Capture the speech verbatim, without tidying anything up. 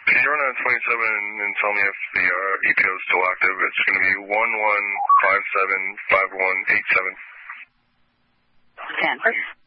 Can you run on twenty-seven and, and tell me if the uh, E P O is still active? It's going to be one one five seven five one eight seven. ten.